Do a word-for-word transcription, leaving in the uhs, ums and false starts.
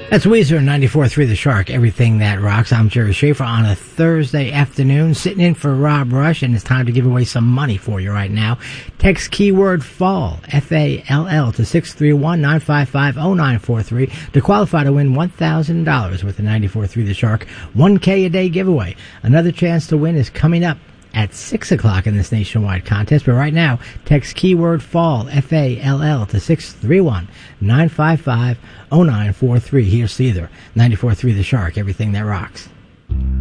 That's Weezer, ninety-four point three The Shark, everything that rocks. I'm Jerry Schaefer on a Thursday afternoon, sitting in for Rob Rush, and it's time to give away some money for you right now. Text keyword FALL, F A L L, to six three one, nine five five, zero nine four three to qualify to win one thousand dollars with the ninety-four point three The Shark one K a day giveaway. Another chance to win is coming up at six o'clock in this nationwide contest. But right now, text keyword FALL, F A L L, to six three one, nine five five, zero nine four three. Here's Seether, ninety-four point three The Shark, everything that rocks.